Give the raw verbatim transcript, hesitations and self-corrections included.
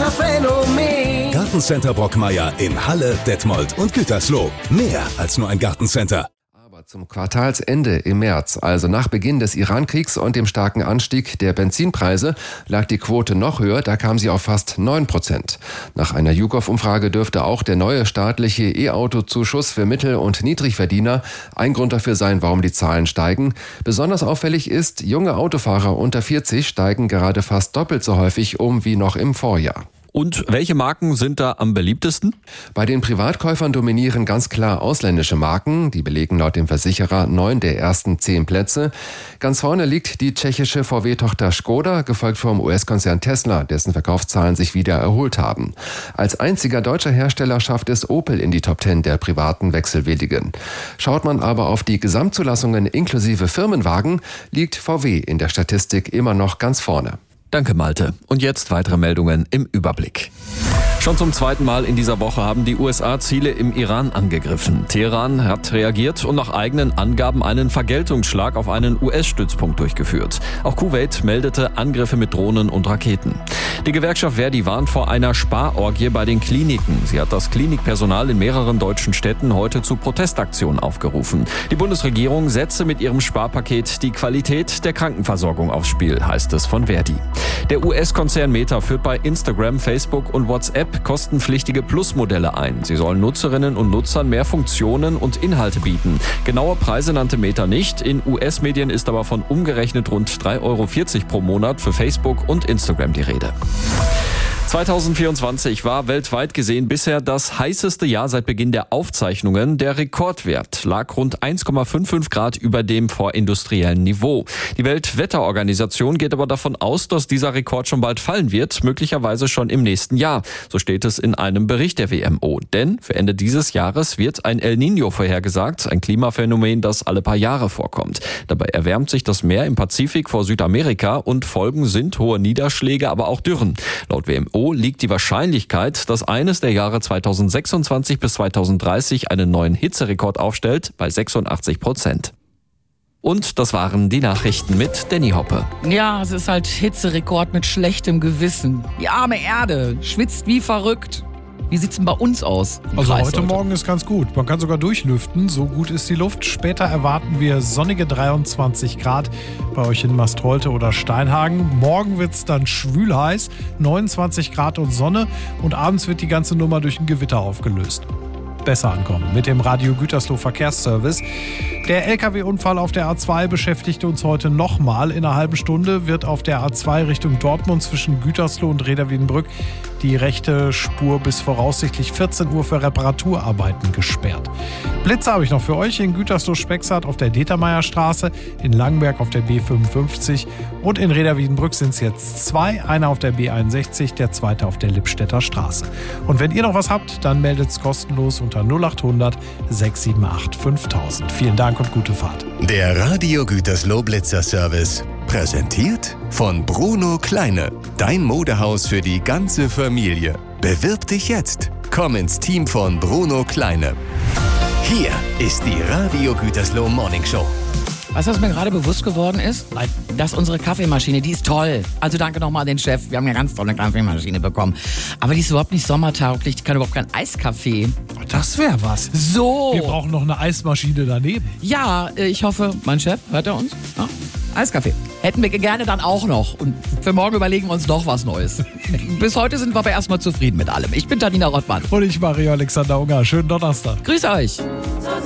Klimperphänomen. Gartencenter Brockmeier in Halle, Detmold und Gütersloh. Mehr als nur ein Gartencenter. Zum Quartalsende im März, also nach Beginn des Iran-Kriegs und dem starken Anstieg der Benzinpreise, lag die Quote noch höher, da kam sie auf fast neun Prozent. Nach einer YouGov-Umfrage dürfte auch der neue staatliche E-Auto-Zuschuss für Mittel- und Niedrigverdiener ein Grund dafür sein, warum die Zahlen steigen. Besonders auffällig ist, junge Autofahrer unter vierzig steigen gerade fast doppelt so häufig um wie noch im Vorjahr. Und welche Marken sind da am beliebtesten? Bei den Privatkäufern dominieren ganz klar ausländische Marken. Die belegen laut dem Versicherer neun der ersten zehn Plätze. Ganz vorne liegt die tschechische V W-Tochter Škoda, gefolgt vom U S-Konzern Tesla, dessen Verkaufszahlen sich wieder erholt haben. Als einziger deutscher Hersteller schafft es Opel in die Top zehn der privaten Wechselwilligen. Schaut man aber auf die Gesamtzulassungen inklusive Firmenwagen, liegt V W in der Statistik immer noch ganz vorne. Danke, Malte. Und jetzt weitere Meldungen im Überblick. Schon zum zweiten Mal in dieser Woche haben die U S A Ziele im Iran angegriffen. Teheran hat reagiert und nach eigenen Angaben einen Vergeltungsschlag auf einen U S-Stützpunkt durchgeführt. Auch Kuwait meldete Angriffe mit Drohnen und Raketen. Die Gewerkschaft Verdi warnt vor einer Sparorgie bei den Kliniken. Sie hat das Klinikpersonal in mehreren deutschen Städten heute zu Protestaktionen aufgerufen. Die Bundesregierung setze mit ihrem Sparpaket die Qualität der Krankenversorgung aufs Spiel, heißt es von Verdi. Der U S-Konzern Meta führt bei Instagram, Facebook und WhatsApp kostenpflichtige Plus-Modelle ein. Sie sollen Nutzerinnen und Nutzern mehr Funktionen und Inhalte bieten. Genaue Preise nannte Meta nicht. In U S-Medien ist aber von umgerechnet rund drei Euro vierzig pro Monat für Facebook und Instagram die Rede. zweitausendvierundzwanzig war weltweit gesehen bisher das heißeste Jahr seit Beginn der Aufzeichnungen. Der Rekordwert lag rund eins Komma fünfundfünfzig Grad über dem vorindustriellen Niveau. Die Weltwetterorganisation geht aber davon aus, dass dieser Rekord schon bald fallen wird, möglicherweise schon im nächsten Jahr. So steht es in einem Bericht der W M O. Denn für Ende dieses Jahres wird ein El Niño vorhergesagt, ein Klimaphänomen, das alle paar Jahre vorkommt. Dabei erwärmt sich das Meer im Pazifik vor Südamerika und Folgen sind hohe Niederschläge, aber auch Dürren. Laut W M O liegt die Wahrscheinlichkeit, dass eines der Jahre zweitausendsechsundzwanzig bis zweitausenddreißig einen neuen Hitzerekord aufstellt, bei sechsundachtzig Prozent. Und das waren die Nachrichten mit Danny Hoppe. Ja, es ist halt Hitzerekord mit schlechtem Gewissen. Die arme Erde schwitzt wie verrückt. Wie sieht's denn bei uns aus? Also heute Morgen ist ganz gut. Man kann sogar durchlüften. So gut ist die Luft. Später erwarten wir sonnige dreiundzwanzig Grad bei euch in Mastholte oder Steinhagen. Morgen wird's dann schwül heiß, neunundzwanzig Grad und Sonne. Und abends wird die ganze Nummer durch ein Gewitter aufgelöst. Besser ankommen mit dem Radio Gütersloh Verkehrsservice. Der L K W-Unfall auf der A zwei beschäftigte uns heute nochmal. In einer halben Stunde wird auf der A zwei Richtung Dortmund zwischen Gütersloh und Reda-Wiedenbrück die rechte Spur bis voraussichtlich vierzehn Uhr für Reparaturarbeiten gesperrt. Blitze habe ich noch für euch in Gütersloh-Spexart auf der Determeierstraße, in Langenberg auf der B fünfundfünfzig und in Reda-Wiedenbrück sind es jetzt zwei, einer auf der B einundsechzig, der zweite auf der Lippstädter Straße. Und wenn ihr noch was habt, dann meldet es kostenlos unter null achthundert sechshundertachtzig fünftausend. Vielen Dank und gute Fahrt. Der Radio Gütersloh Blitzer Service. Präsentiert von Bruno Kleine. Dein Modehaus für die ganze Familie. Bewirb dich jetzt. Komm ins Team von Bruno Kleine. Hier ist die Radio Gütersloh Morning Show. Weißt du, was mir gerade bewusst geworden ist? Nein. Dass unsere Kaffeemaschine, die ist toll. Also danke nochmal an den Chef. Wir haben ja ganz tolle Kaffeemaschine bekommen. Aber die ist überhaupt nicht sommertauglich. Die kann überhaupt kein Eiskaffee. Das wäre was. So. Wir brauchen noch eine Eismaschine daneben. Ja, ich hoffe, mein Chef, hört er uns? Ja. Eiskaffee. Hätten wir gerne dann auch noch. Und für morgen überlegen wir uns doch was Neues. Bis heute sind wir aber erstmal zufrieden mit allem. Ich bin Tanina Rottmann. Und ich, Mario Alexander Unger. Schönen Donnerstag. Grüß euch.